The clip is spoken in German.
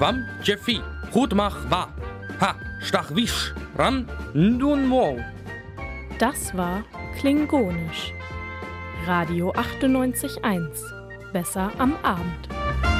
Wam, Jeffi, Hutmach, Wa, Ha, Stachwisch, Ram, Ndun, Mo. Das war Klingonisch. Radio 98.1. Besser am Abend.